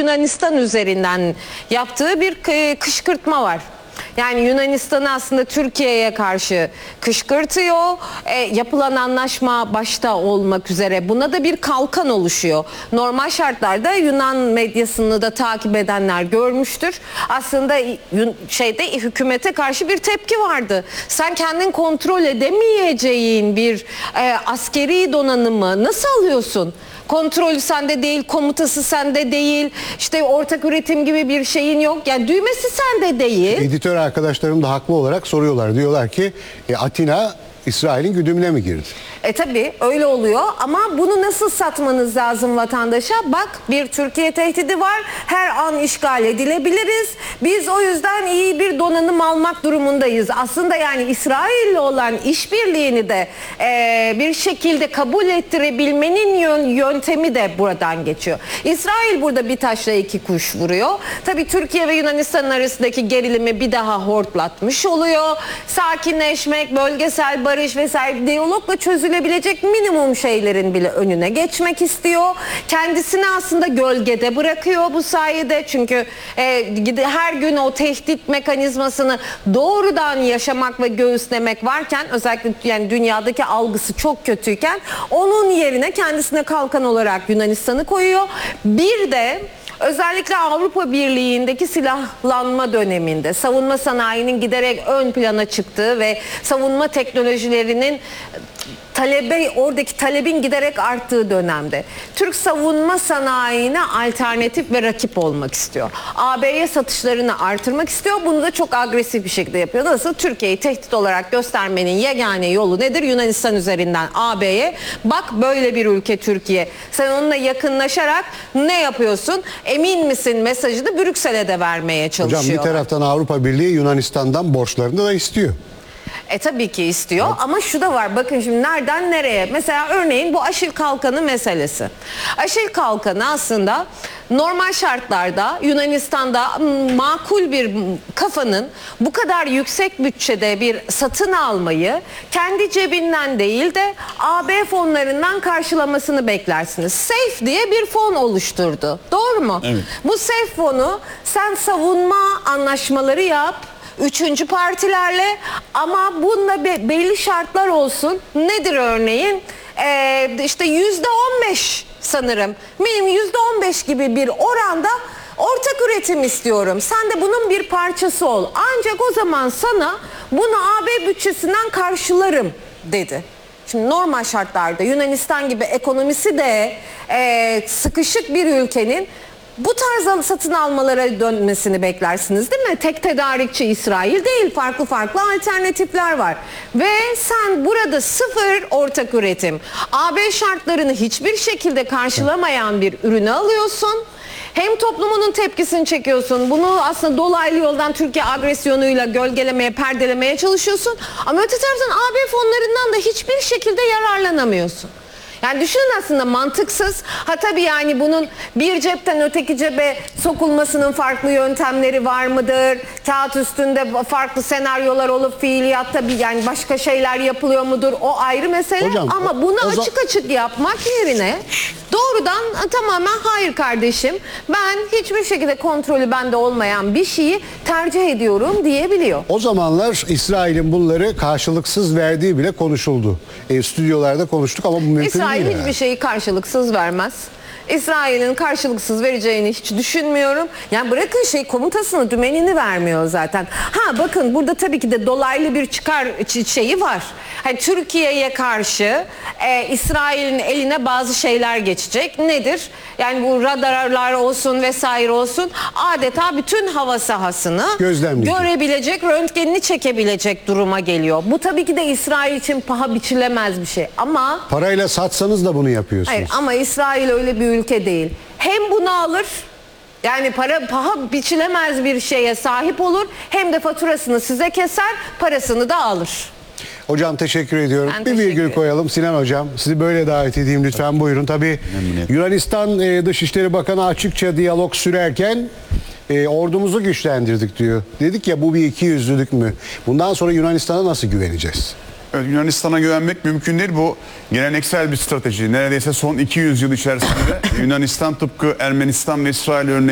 Yunanistan üzerinden yaptığı bir kışkırtma var. Yani Yunanistan'ı aslında Türkiye'ye karşı kışkırtıyor. Yapılan anlaşma başta olmak üzere buna da bir kalkan oluşuyor. Normal şartlarda Yunan medyasını da takip edenler görmüştür. Aslında hükümete karşı bir tepki vardı. Sen kendin kontrol edemeyeceğin bir askeri donanımı nasıl alıyorsun? Kontrolü sende değil, komutası sende değil, işte ortak üretim gibi bir şeyin yok. Yani düğmesi sende değil. Editör arkadaşlarım da haklı olarak soruyorlar. Diyorlar ki Atina İsrail'in güdümüne mi girdi? Tabii öyle oluyor ama bunu nasıl satmanız lazım vatandaşa? Bak, bir Türkiye tehdidi var. Her an işgal edilebiliriz. Biz o yüzden iyi bir donanım almak durumundayız. Aslında yani İsrail'le olan işbirliğini de bir şekilde kabul ettirebilmenin yöntemi de buradan geçiyor. İsrail burada bir taşla iki kuş vuruyor. Tabii Türkiye ve Yunanistan arasındaki gerilimi bir daha hortlatmış oluyor. Sakinleşmek, bölgesel barış vesaire diyalogla çözülebilecek minimum şeylerin bile önüne geçmek istiyor. Kendisini aslında gölgede bırakıyor bu sayede. Çünkü her gün o tehdit mekanizmasını doğrudan yaşamak ve göğüslemek varken, özellikle yani dünyadaki algısı çok kötüyken, onun yerine kendisine kalkan olarak Yunanistan'ı koyuyor. Bir de özellikle Avrupa Birliği'ndeki silahlanma döneminde savunma sanayinin giderek ön plana çıktığı ve savunma teknolojilerinin oradaki talebin giderek arttığı dönemde Türk savunma sanayine alternatif ve rakip olmak istiyor. AB'ye satışlarını artırmak istiyor. Bunu da çok agresif bir şekilde yapıyor. Nasıl? Türkiye'yi tehdit olarak göstermenin yegane yolu nedir? Yunanistan üzerinden AB'ye. Bak, böyle bir ülke Türkiye. Sen onunla yakınlaşarak ne yapıyorsun? Emin misin mesajını Brüksel'e de vermeye çalışıyorlar. Hocam bir taraftan Avrupa Birliği Yunanistan'dan borçlarını da istiyor. Tabii ki istiyor, evet. Ama şu da var, bakın şimdi nereden nereye? Mesela örneğin bu Aşil Kalkanı meselesi. Aşil Kalkanı aslında normal şartlarda Yunanistan'da makul bir kafanın bu kadar yüksek bütçede bir satın almayı kendi cebinden değil de AB fonlarından karşılamasını beklersiniz. SAFE diye bir fon oluşturdu. Doğru mu? Evet. Bu SAFE fonu sen savunma anlaşmaları yap. Üçüncü partilerle, ama bunda belli şartlar olsun. Nedir örneğin? İşte %15 sanırım. Benim %15 gibi bir oranda ortak üretim istiyorum. Sen de bunun bir parçası ol. Ancak o zaman sana bunu AB bütçesinden karşılarım dedi. Şimdi normal şartlarda Yunanistan gibi ekonomisi de sıkışık bir ülkenin bu tarz satın almalara dönmesini beklersiniz, değil mi? Tek tedarikçi İsrail değil, farklı alternatifler var. Ve sen burada sıfır ortak üretim, AB şartlarını hiçbir şekilde karşılamayan bir ürünü alıyorsun. Hem toplumunun tepkisini çekiyorsun. Bunu aslında dolaylı yoldan Türkiye agresyonuyla gölgelemeye, perdelemeye çalışıyorsun. Ama öte taraftan AB fonlarından da hiçbir şekilde yararlanamıyorsun. Yani düşünün, aslında mantıksız. Tabii yani bunun bir cepten öteki cebe sokulmasının farklı yöntemleri var mıdır? Kağıt üstünde farklı senaryolar olup fiiliyatta yani başka şeyler yapılıyor mudur? O ayrı mesele. Hocam, ama bunu açık yapmak yerine doğrudan tamamen hayır kardeşim, ben hiçbir şekilde kontrolü bende olmayan bir şeyi tercih ediyorum diyebiliyor. O zamanlar İsrail'in bunları karşılıksız verdiği bile konuşuldu. Stüdyolarda konuştuk ama bu mümkün İsrail değil. hiçbir şeyi karşılıksız vermez. İsrail'in karşılıksız vereceğini hiç düşünmüyorum. Yani bırakın komutasını, dümenini vermiyor zaten. Bakın burada tabii ki de dolaylı bir çıkar şeyi var. Hani Türkiye'ye karşı İsrail'in eline bazı şeyler geçecek. Nedir? Yani bu radarlar olsun vesaire olsun, adeta bütün hava sahasını görebilecek, röntgenini çekebilecek duruma geliyor. Bu tabii ki de İsrail için paha biçilemez bir şey. Ama parayla satsanız da bunu yapıyorsunuz. Hayır, ama İsrail öyle bir ülke değil. Hem bunu alır, yani paha biçilemez bir şeye sahip olur, hem de faturasını size keser, parasını da alır. Hocam teşekkür ediyorum. Bir virgül koyalım. Sinan Hocam, sizi böyle davet edeyim lütfen, buyurun. Tabii Yunanistan Dışişleri Bakanı açıkça diyalog sürerken ordumuzu güçlendirdik diyor. Dedik ya, bu bir ikiyüzlülük mü? Bundan sonra Yunanistan'a nasıl güveneceğiz? Evet, Yunanistan'a güvenmek mümkün değil. Bu geleneksel bir strateji. Neredeyse son 200 yıl içerisinde Yunanistan tıpkı Ermenistan ve İsrail örneği